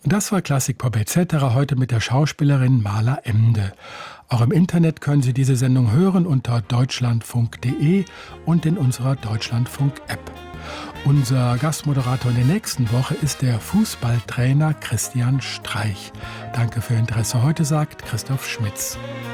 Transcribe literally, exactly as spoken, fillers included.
Das war Klassikpop et cetera heute mit der Schauspielerin Mala Emde. Auch im Internet können Sie diese Sendung hören unter deutschlandfunk punkt de und in unserer Deutschlandfunk-App. Unser Gastmoderator in der nächsten Woche ist der Fußballtrainer Christian Streich. Danke für Ihr Interesse heute, sagt Christoph Schmitz.